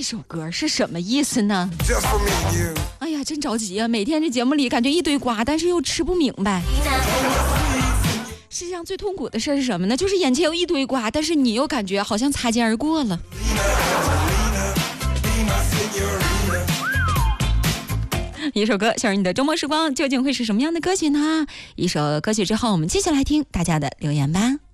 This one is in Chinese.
首歌是什么意思呢？哎呀，真着急啊！每天这节目里感觉一堆瓜，但是又吃不明白。世界上最痛苦的事是什么呢？就是眼前有一堆瓜，但是你又感觉好像擦肩而过了。一首歌，小人你的周末时光究竟会是什么样的歌曲呢？一首歌曲之后，我们继续来听大家的留言吧。